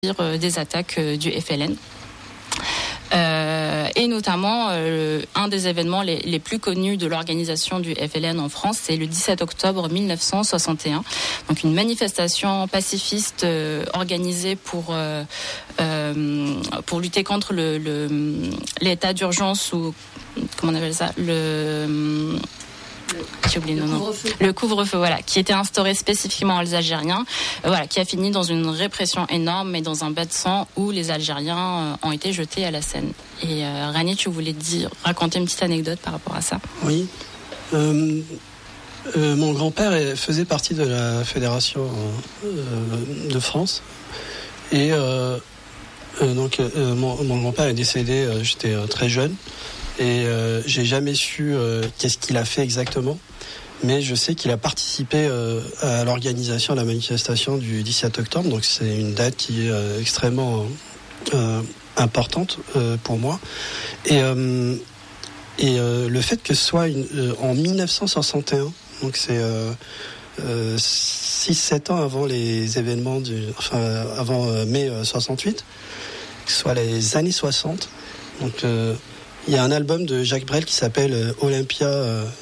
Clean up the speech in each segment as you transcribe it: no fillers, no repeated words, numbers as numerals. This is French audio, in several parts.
des attaques du FLN. Et notamment, un des événements les plus connus de l'organisation du FLN en France, c'est le 17 octobre 1961. Donc une manifestation pacifiste organisée pour lutter contre l'état d'urgence ou comment on appelle ça, j'ai oublié le nom. Le couvre-feu, voilà, qui était instauré spécifiquement aux Algériens, voilà, qui a fini dans une répression énorme et dans un bain de sang où les Algériens ont été jetés à la Seine. Et Rani, tu voulais raconter une petite anecdote par rapport à ça? Oui. Mon grand-père faisait partie de la Fédération de France et donc mon grand-père est décédé, j'étais très jeune. Et j'ai jamais su qu'est-ce qu'il a fait exactement, mais je sais qu'il a participé à l'organisation de la manifestation du 17 octobre, donc c'est une date qui est extrêmement importante pour moi. Et le fait que ce soit en 1961, donc c'est 6-7 ans avant les événements avant mai 68, que ce soit les années 60, donc il y a un album de Jacques Brel qui s'appelle Olympia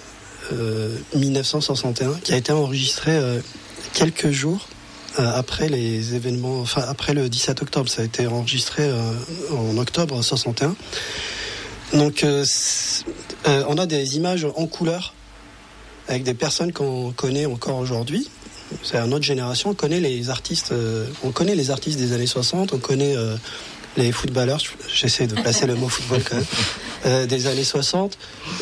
1961, qui a été enregistré quelques jours après les événements, après le 17 octobre. Ça a été enregistré en octobre 61. Donc on a des images en couleur avec des personnes qu'on connaît encore aujourd'hui. C'est à notre génération, on connaît les artistes des années 60, on connaît les footballeurs, j'essaie de placer le mot football quand même, des années 60.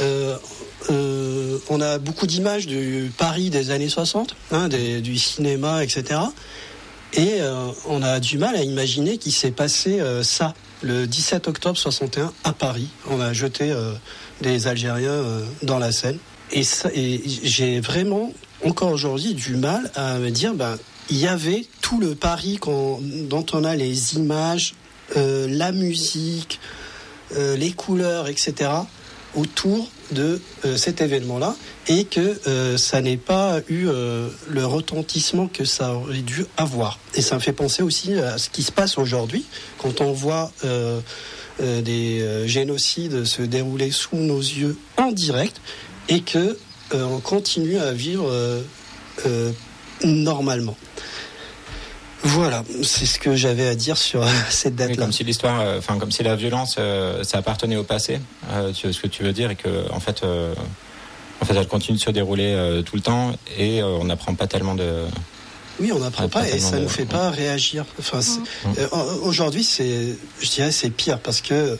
On a beaucoup d'images du Paris des années 60, du cinéma, etc. Et on a du mal à imaginer qu'il s'est passé ça, le 17 octobre 61 à Paris. On a jeté des Algériens dans la Seine. Et j'ai vraiment, encore aujourd'hui, du mal à me dire, il y avait tout le Paris dont on a les images, la musique, les couleurs, etc., autour de cet événement-là, et que ça n'ait pas eu le retentissement que ça aurait dû avoir. Et ça me fait penser aussi à ce qui se passe aujourd'hui, quand on voit des génocides se dérouler sous nos yeux en direct, et que on continue à vivre normalement. Voilà, c'est ce que j'avais à dire sur cette date-là. Oui, comme si l'histoire, comme si la violence, ça appartenait au passé. Ce que tu veux dire, et que en fait, elle continue de se dérouler tout le temps, et on n'apprend pas tellement de. Oui, on n'apprend pas, et ça ne nous fait pas réagir. Aujourd'hui, je dirais, c'est pire parce que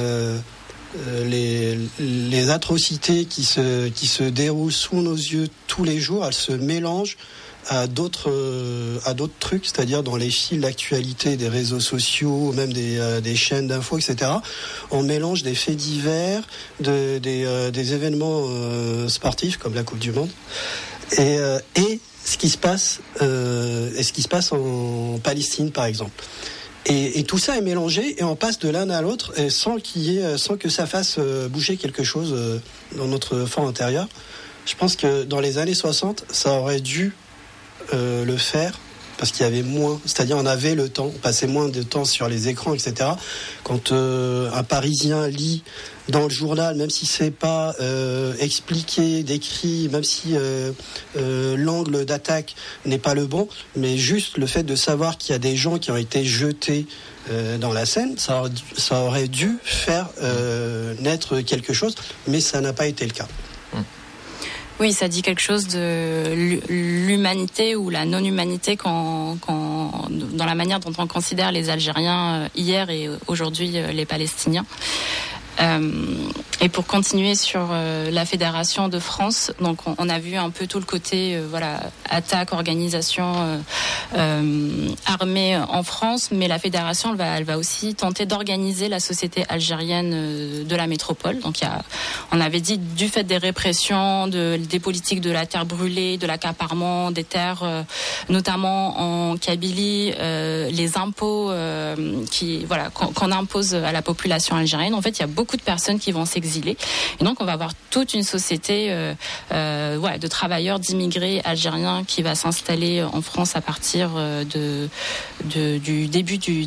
les atrocités qui se déroulent sous nos yeux tous les jours, elles se mélangent à d'autres trucs, c'est-à-dire dans les fils d'actualité des réseaux sociaux, même des chaînes d'infos, etc. On mélange des faits divers, des événements sportifs comme la Coupe du Monde et ce qui se passe en Palestine, par exemple. Et tout ça est mélangé et on passe de l'un à l'autre sans que ça fasse bouger quelque chose dans notre fort intérieur. Je pense que dans les années 60, ça aurait dû le faire parce qu'il y avait moins, c'est-à-dire on avait le temps, on passait moins de temps sur les écrans, etc. Quand un Parisien lit dans le journal, même si c'est pas expliqué, décrit, même si l'angle d'attaque n'est pas le bon, mais juste le fait de savoir qu'il y a des gens qui ont été jetés dans la Seine, ça aurait dû faire naître quelque chose, mais ça n'a pas été le cas. Oui, ça dit quelque chose de l'humanité ou la non-humanité dans la manière dont on considère les Algériens hier et aujourd'hui les Palestiniens. Et pour continuer sur la Fédération de France, donc on a vu un peu tout le côté attaque, organisation armée en France, mais la Fédération elle va aussi tenter d'organiser la société algérienne de la métropole. Donc on avait dit du fait des répressions, des politiques de la terre brûlée, de l'accaparement des terres, notamment en Kabylie, les impôts qu'on impose à la population algérienne. En fait, il y a beaucoup beaucoup de personnes qui vont s'exiler. Et donc, on va avoir toute une société de travailleurs, d'immigrés algériens qui va s'installer en France à partir du début du